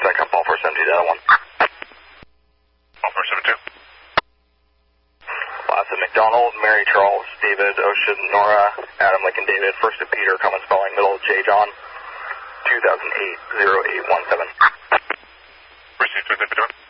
Second, Paul 472, Delta 1. Paul 472. Last at McDonald, Mary Charles, David, Ocean, Nora, Adam, Lincoln, David, first at Peter, Cummins spelling, middle, J. John, 2008-0817. Received with it,